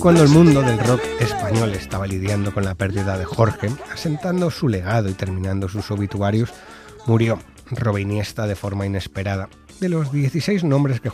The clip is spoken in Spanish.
cuando el mundo del rock español estaba lidiando con la pérdida de Jorge, asentando su legado y terminando sus obituarios, murió Robe Iniesta de forma inesperada. De los 16 nombres que